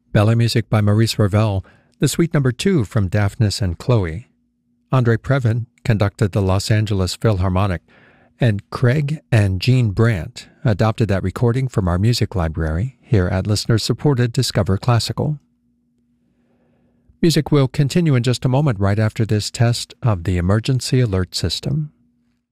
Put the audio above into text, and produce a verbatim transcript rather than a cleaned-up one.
Ballet music by Maurice Ravel, the suite number two from Daphnis and Chloe. Andre Previn conducted the Los Angeles Philharmonic, and Craig and Jean Brandt adopted that recording from our music library here at listener-supported Discover Classical. Music will continue in just a moment right after this test of the emergency alert system.